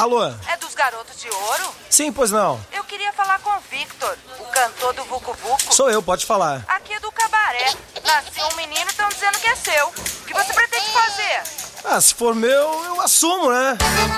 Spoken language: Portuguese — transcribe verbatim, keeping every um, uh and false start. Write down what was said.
Alô? É dos Garotos de Ouro? Sim, pois não. Eu queria falar com o Victor, o cantor do Vucu Vucu. Sou eu, pode falar. Aqui é do Cabaré. Nasceu um menino e estão dizendo que é seu. O que você pretende fazer? Ah, se for meu, eu assumo, né?